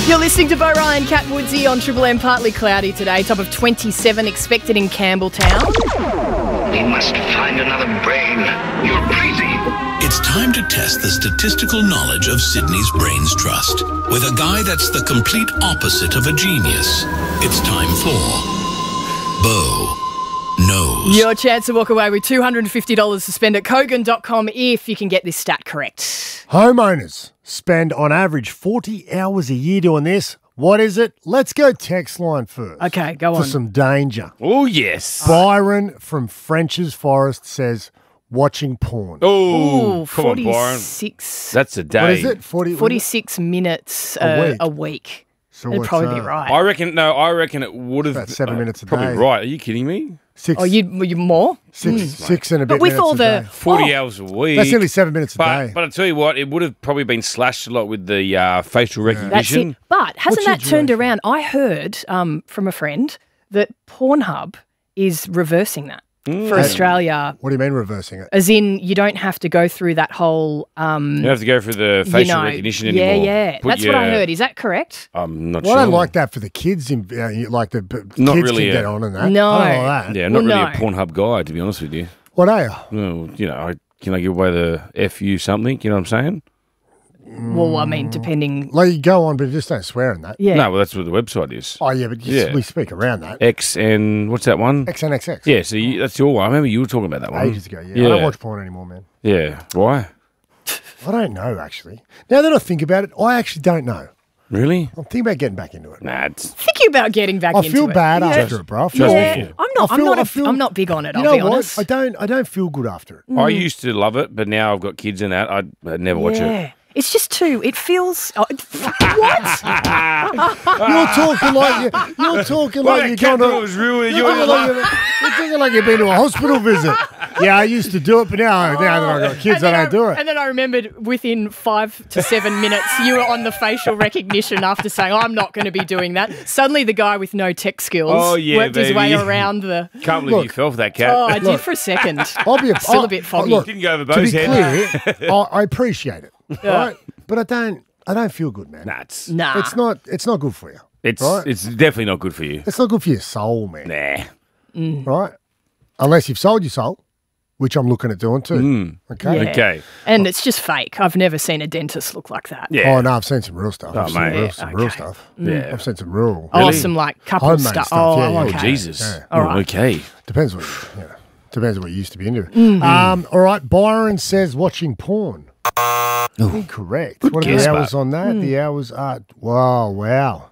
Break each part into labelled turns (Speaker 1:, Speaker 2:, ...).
Speaker 1: You're listening to Bo Ryan, Cat Woodsy on Triple M. Partly cloudy today, top of 27 expected in Campbelltown.
Speaker 2: We must find another brain. You're crazy.
Speaker 3: It's time to test the statistical knowledge of Sydney's Brains Trust with a guy that's the complete opposite of a genius. It's time for Bo Knows.
Speaker 1: Your chance to walk away with $250 to spend at Kogan.com if you can get this stat correct.
Speaker 4: Homeowners spend on average 40 hours a year doing this. What is it? Let's go text line first.
Speaker 1: Okay, go on.
Speaker 4: For some danger.
Speaker 5: Oh, yes.
Speaker 4: Byron from French's Forest says watching porn.
Speaker 5: Oh,
Speaker 1: Ooh,
Speaker 5: come on, Byron.
Speaker 1: 46.
Speaker 5: That's a day.
Speaker 4: What is it?
Speaker 1: 46 minutes a week.
Speaker 4: So
Speaker 1: It'd
Speaker 4: what's,
Speaker 1: probably be right.
Speaker 5: I reckon it would have...
Speaker 4: About 7 minutes a
Speaker 5: probably
Speaker 4: day.
Speaker 5: right. Are you kidding me?
Speaker 4: Six,
Speaker 1: Oh, you more?
Speaker 4: six and a bit
Speaker 1: But with
Speaker 4: minutes
Speaker 1: all
Speaker 4: a
Speaker 1: the
Speaker 4: day.
Speaker 5: 40 hours a week.
Speaker 4: That's nearly 7 minutes a
Speaker 5: but,
Speaker 4: day.
Speaker 5: but I tell you what, it would have probably been slashed a lot with the facial
Speaker 1: That's
Speaker 5: recognition.
Speaker 1: it. But hasn't
Speaker 4: What's
Speaker 1: that
Speaker 4: your
Speaker 1: turned
Speaker 4: duration?
Speaker 1: around? I heard from a friend that Pornhub is reversing that for Australia,
Speaker 4: What do you mean reversing it?
Speaker 1: as in you don't have to go through that whole.
Speaker 5: You don't have to go for the facial recognition anymore.
Speaker 1: Yeah.
Speaker 5: Put
Speaker 1: That's what I heard. Is that correct?
Speaker 5: I'm not
Speaker 4: Well,
Speaker 5: sure.
Speaker 4: I don't like that for the kids. Like the
Speaker 5: Not
Speaker 4: kids
Speaker 5: really
Speaker 4: can
Speaker 5: a-
Speaker 4: get on and that.
Speaker 1: No.
Speaker 4: I don't like that.
Speaker 5: Yeah, not
Speaker 1: Well,
Speaker 5: really a
Speaker 1: no.
Speaker 5: Pornhub guy, to be honest with you.
Speaker 4: What are you?
Speaker 5: Well, can I give away the FU something? You know what I'm saying?
Speaker 1: Well, I mean, depending.
Speaker 4: Like you go on, but just don't swear in that.
Speaker 1: Yeah.
Speaker 5: No, well, that's what the website is.
Speaker 4: Oh, yeah, but
Speaker 5: Yeah.
Speaker 4: we speak around that.
Speaker 5: X and what's that one?
Speaker 4: XNXX.
Speaker 5: Yeah, so that's your one. I remember you were talking about that one.
Speaker 4: Ages ago, yeah. I don't watch porn anymore, man.
Speaker 5: Yeah. Why?
Speaker 4: I don't know, actually. Now that I think about it, I actually don't know.
Speaker 5: Really?
Speaker 4: I'm thinking about getting back into it.
Speaker 5: Nah, it's...
Speaker 1: Thinking about getting back
Speaker 4: I
Speaker 1: into
Speaker 4: feel
Speaker 1: it.
Speaker 4: bad
Speaker 1: Yeah.
Speaker 4: after it, bro. I feel
Speaker 1: Yeah.
Speaker 4: awful.
Speaker 1: I'm not big on it.
Speaker 4: You
Speaker 1: I'll
Speaker 4: know
Speaker 1: be
Speaker 4: what?
Speaker 1: honest.
Speaker 4: I don't feel good after it.
Speaker 5: I used to love it, but now I've got kids and that. I'd never watch it.
Speaker 1: Yeah. It's just too. It feels. What?
Speaker 4: You're talking like you're going to.
Speaker 5: was ruined.
Speaker 4: You're talking like you've been to a hospital visit. Yeah, I used to do it, but now that I've got kids, I don't do it.
Speaker 1: And then I remembered within 5 to 7 minutes, you were on the facial recognition after saying, I'm not going to be doing that. Suddenly the guy with no tech skills worked his way
Speaker 5: baby.
Speaker 1: around the...
Speaker 5: Can't believe you fell for that cat.
Speaker 1: Oh, I did for a second.
Speaker 4: I'll be
Speaker 1: Still a bit foggy.
Speaker 4: Look,
Speaker 5: Didn't go over
Speaker 4: to be
Speaker 5: Bo's head.
Speaker 4: clear, I appreciate it, right? But I don't feel good, man.
Speaker 5: Nuts.
Speaker 1: Nah.
Speaker 4: It's not good for you.
Speaker 5: It's
Speaker 4: right?
Speaker 5: it's definitely not good for you.
Speaker 4: It's not good for your soul, man.
Speaker 5: Nah.
Speaker 4: Right? Unless you've sold your soul, which I'm looking at doing too. Okay.
Speaker 1: Yeah.
Speaker 5: Okay.
Speaker 1: And it's just fake. I've never seen a dentist look like that.
Speaker 5: Yeah.
Speaker 4: Oh no, I've seen some real stuff. I've seen
Speaker 5: mate.
Speaker 4: some real
Speaker 1: Okay.
Speaker 4: stuff.
Speaker 5: Yeah.
Speaker 4: I've seen some real.
Speaker 1: Oh,
Speaker 5: Really?
Speaker 1: some like couple
Speaker 4: Homemade
Speaker 1: stuff.
Speaker 4: stuff,
Speaker 1: Oh,
Speaker 4: yeah, yeah.
Speaker 1: okay.
Speaker 5: Oh, Jesus.
Speaker 4: Yeah.
Speaker 1: All right.
Speaker 5: Okay.
Speaker 4: Depends what depends what you used to be into. All right, Byron says watching porn. Incorrect. What are
Speaker 5: guess,
Speaker 4: the hours
Speaker 5: but-
Speaker 4: on that? The hours are wow.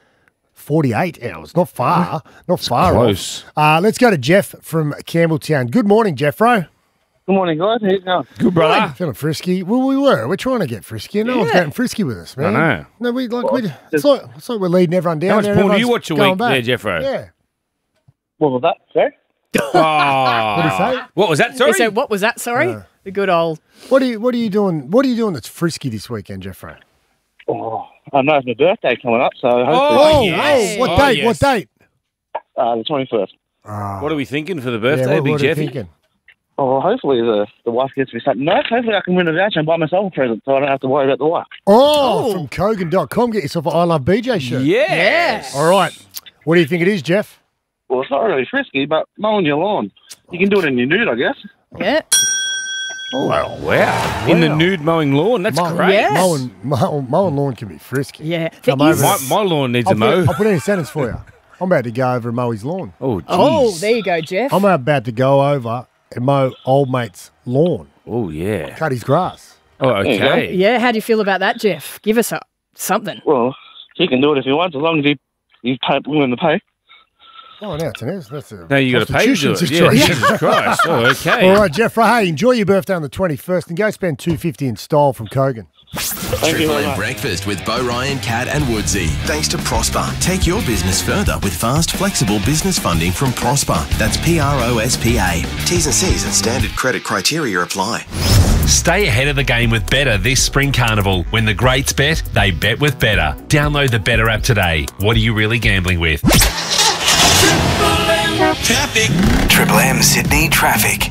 Speaker 4: 48 hours. Not far. Not far
Speaker 5: close.
Speaker 4: off. Let's go to Jeff from Campbelltown. Good morning, Jeffro.
Speaker 6: Good morning, guys. How you going?
Speaker 5: Good, brother.
Speaker 4: Feeling frisky? Well, we were. We're trying to get frisky. No one's getting frisky with us, man.
Speaker 5: I know.
Speaker 4: No, it's like we're leading everyone down.
Speaker 5: How much
Speaker 4: there,
Speaker 5: porn do you
Speaker 4: everyone's
Speaker 5: watch a
Speaker 4: going
Speaker 5: week
Speaker 4: back.
Speaker 5: there, Jeffro?
Speaker 4: Yeah.
Speaker 6: What was that, sir?
Speaker 5: Oh.
Speaker 4: What did he say?
Speaker 5: What was that?
Speaker 1: He
Speaker 5: Sorry?
Speaker 1: said, what was that? Sorry? The good old...
Speaker 4: What are you doing? What are you doing that's frisky this weekend, Jeffro?
Speaker 6: Oh, I know it's my birthday coming up, so hopefully
Speaker 5: Oh, yes.
Speaker 4: What
Speaker 5: Oh,
Speaker 4: date?
Speaker 5: yes.
Speaker 4: What date?
Speaker 6: the 21st.
Speaker 5: What are we thinking for the
Speaker 4: Yeah,
Speaker 5: birthday,
Speaker 4: what
Speaker 5: Big
Speaker 4: are you
Speaker 5: Jeffy?
Speaker 4: thinking?
Speaker 6: Oh, hopefully the wife gets me something nice. Hopefully I can win a voucher and buy myself a present so I don't have to worry about the wife.
Speaker 4: Oh, from Kogan.com. Get yourself an I Love BJ shirt.
Speaker 5: Yes.
Speaker 4: All right. What do you think it is, Jeff?
Speaker 6: Well, it's not really frisky, but mowing your lawn. You can do it in your nude, I guess.
Speaker 1: Yeah.
Speaker 5: Oh, wow. In the nude mowing lawn. That's great.
Speaker 1: Yeah.
Speaker 4: Mowing lawn can be frisky.
Speaker 1: Yeah.
Speaker 4: Come
Speaker 1: There
Speaker 4: over.
Speaker 1: is-
Speaker 5: My lawn needs
Speaker 4: I'll
Speaker 5: a mow.
Speaker 4: put in a sentence for you. I'm about to go over and mow his lawn.
Speaker 5: Oh, jeez.
Speaker 1: Oh, there you go, Jeff.
Speaker 4: I'm about to go over and mow old mate's lawn.
Speaker 5: Oh, yeah.
Speaker 4: Cut his grass.
Speaker 5: Oh, okay.
Speaker 1: Yeah, how do you feel about that, Jeff? Give us something.
Speaker 6: Well, he can do it if he wants, as long as he's willing to pay.
Speaker 4: Oh, now that's a
Speaker 5: No, you got to pay to do
Speaker 4: prostitution
Speaker 5: it. Yeah,
Speaker 4: situation.
Speaker 5: Jesus Christ. Oh, okay.
Speaker 4: All right, Jeff. Hey, enjoy your birthday on the 21st and go spend $250 in style from Kogan.
Speaker 6: Thank you
Speaker 3: Triple
Speaker 6: very
Speaker 3: M
Speaker 6: much.
Speaker 3: Breakfast with Bo Ryan, Cat and Woodsy. Thanks to Prosper. Take your business further with fast, flexible business funding from Prosper. That's PROSPA. T's and C's and standard credit criteria apply.
Speaker 7: Stay ahead of the game with Better this Spring Carnival. When the greats bet, they bet with Better. Download the Better app today. What are you really gambling with?
Speaker 3: Traffic. Triple M Sydney traffic.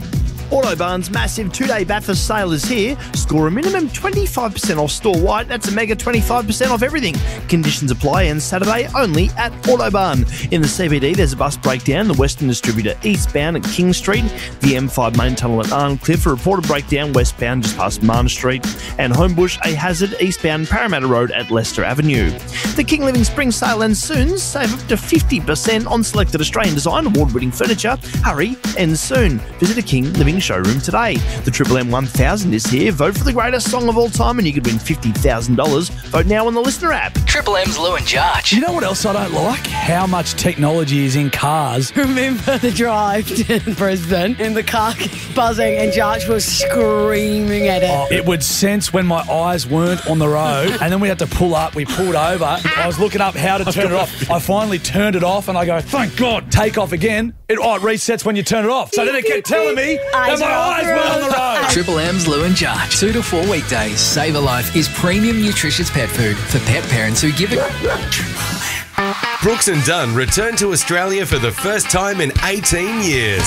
Speaker 8: Autobarn's massive 2-day Bathurst sale is here. Score a minimum 25% off store-wide. That's a mega 25% off everything. Conditions apply, and Saturday only at Autobarn. In the CBD, there's a bus breakdown. The Western Distributor eastbound at King Street. The M5 main tunnel at Arncliffe. A reported breakdown westbound just past Marne Street. And Homebush, a hazard eastbound Parramatta Road at Leicester Avenue. The King Living Spring Sale ends soon. Save up to 50% on selected Australian design award-winning furniture. Hurry, ends soon. Visit a King Living showroom today. The Triple M 1000 is here. Vote for the greatest song of all time and you could win $50,000. Vote now on the Listener app.
Speaker 9: Triple M's Lou and Jarch.
Speaker 10: You know what else I don't like? How much technology is in cars.
Speaker 11: Remember the drive to Brisbane and the car buzzing and Jarch was screaming at it.
Speaker 10: Oh, it would sense when my eyes weren't on the road and then we had to pull up. We pulled over. I was looking up how to turn it off. I finally turned it off and I go, thank God, take off again. It resets when you turn it off. So then it kept telling me that my eyes were on the road.
Speaker 9: Triple M's Lou and Jarch. 2 to 4 weekdays. Save a Life is premium nutritious pet food for pet parents who give it.
Speaker 12: Brooks and Dunn return to Australia for the first time in 18 years.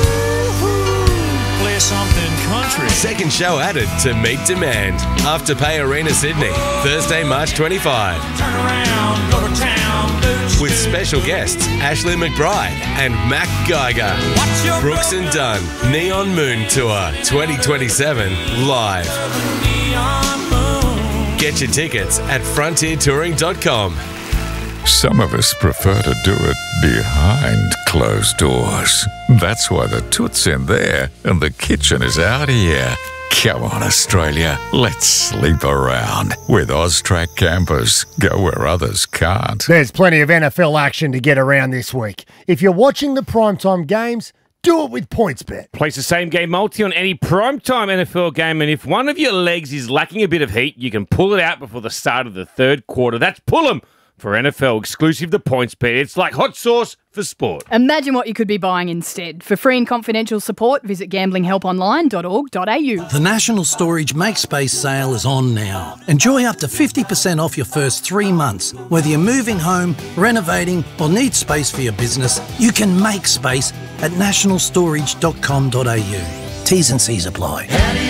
Speaker 13: Play something country.
Speaker 12: Second show added to meet demand. Afterpay Arena, Sydney, Thursday, March 25.
Speaker 13: Turn around, go to town.
Speaker 12: With special guests Ashley McBride and Mac Geiger. Brooks and Dunn Neon Moon Tour 2027 live. Get your tickets at frontiertouring.com.
Speaker 14: Some of us prefer to do it behind closed doors. That's why the toot's in there and the kitchen is out here. Come on, Australia, let's sleep around with Austrac campers. Go where others can't.
Speaker 4: There's plenty of NFL action to get around this week. If you're watching the primetime games, do it with PointsBet.
Speaker 5: Place the same game multi on any primetime NFL game, and if one of your legs is lacking a bit of heat, you can pull it out before the start of the third quarter. That's pull 'em for NFL exclusive to PointsBet. It's like hot sauce for sport.
Speaker 1: Imagine what you could be buying instead. For free and confidential support, visit gamblinghelponline.org.au.
Speaker 15: The National Storage MakeSpace sale is on now. Enjoy up to 50% off your first 3 months. Whether you're moving home, renovating, or need space for your business, you can make space at nationalstorage.com.au. T's and C's apply.